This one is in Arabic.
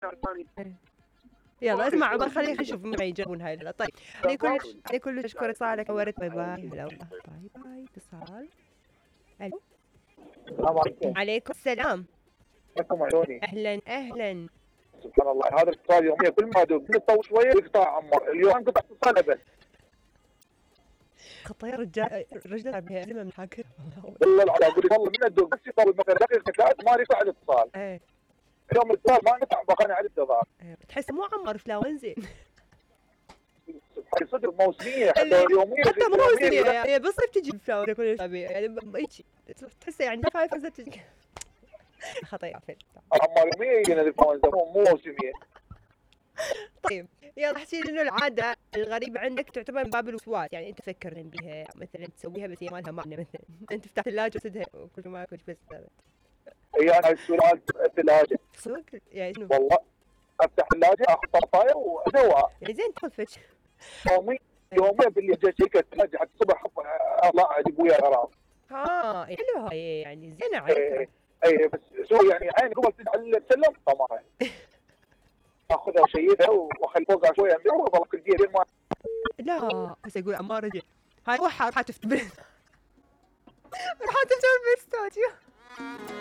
يلا اسمع بقى خلينا نشوف ما يجاوبون هاي. لا طيب لكل اشكر اتصالك ورد. باي باي. هلا والله. باي باي. اتصال. الو. السلام عليكم. عليكم السلام. كيفكم عيوني؟ اهلا اهلا. سبحان الله، هذا الاتصال يوميا كل ما ادق نطول شويه يقطع عمار. اليوم قطع اتصال بس. خطير رجال بها علم من حاكر والله العظيم اقول لك والله من ادق بس يطول مثلا دقيقه ثلاث ما يقطع الاتصال. ايه اليوم الاتصال ما انقطع بقاني على الدوام. تحس مو عمر فلاونزي. هاي صدق موسميه حتى يوميا. حتى مو موسميه يعني بالصيف تجي فلاونزي كل اسابيع يعني هيك تحسه يعني دفعه فزت تجي. خطير فين عمار يوميا يجينا الانفلونزا مو موسميه. طيب يلا احكي لي انه العاده الغريبه عندك تعتبر من باب الوسواس، يعني انت تفكر بها مثلا تسويها بس هي ما لها معنى، مثلا انت تفتح الثلاجه وتسدها وكل ما اكل بس هي انا السؤال الثلاجه صدق يعني شنو؟ والله افتح الثلاجه اخذ طرفايه وادوها يعني زين تاخذ فتش يوميا باللي جاي شيء الثلاجه حتى الصبح الله اجيب وياه غرام. حلو هاي يعني زينه على اي بس شو يعني عيني قبل تدعي السلم طمعها اخذها وشيدها واخلي فوقها شويه وظل كل دقيقه ما. لا بس اقول اماره رجع هاي راح تفتبر راح تفتبر بالاستوديو.